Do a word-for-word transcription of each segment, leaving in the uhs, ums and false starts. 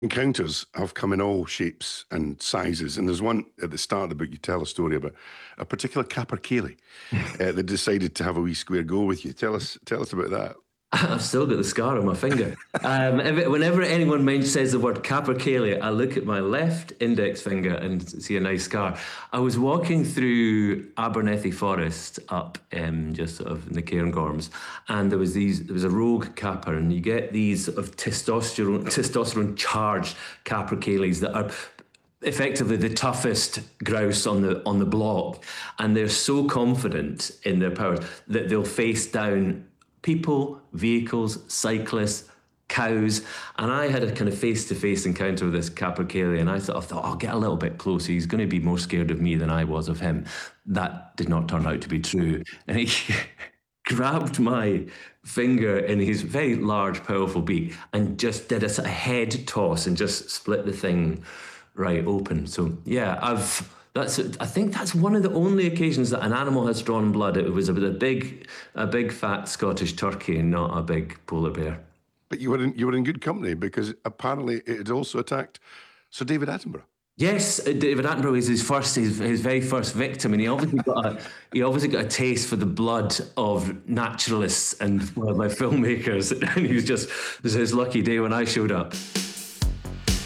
Encounters have come in all shapes and sizes, and there's one at the start of the book. You tell a story about a particular capercaillie uh, that decided to have a wee square go with you. Tell us, tell us about that. I've still got the scar on my finger. Um, if it- whenever anyone men- says the word capercaillie, I look at my left index finger and see a nice scar. I was walking through Abernethy Forest up um, just sort of in the Cairngorms, and there was these there was a rogue capper, and you get these sort of testosterone testosterone charged capercaillies that are effectively the toughest grouse on the on the block, and they're so confident in their powers that they'll face down people, vehicles, cyclists, cows. And I had a kind of face-to-face encounter with this capercaillie, and I sort of thought, I'll get a little bit closer. He's going to be more scared of me than I was of him. That did not turn out to be true. And he grabbed my finger in his very large, powerful beak and just did a sort of head toss and just split the thing right open. So yeah, I've that's I think that's one of the only occasions that an animal has drawn blood. It was with a big, a big fat Scottish turkey, and not a big polar bear. But you were in you were in good company because apparently it had also attacked Sir David Attenborough. Yes, uh, David Attenborough was his first, his, his very first victim, and he obviously got a he obviously got a taste for the blood of naturalists and wildlife filmmakers, and he was just it was his lucky day when I showed up.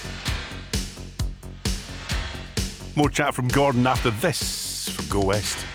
More chat from Gordon after this from Go West.